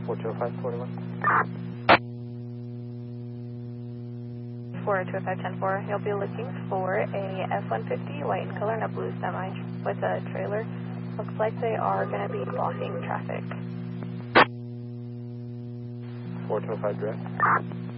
42510-4, you'll be looking for a F-150, white in color and a blue semi with a trailer. Looks like they are going to be blocking traffic. 425 direct.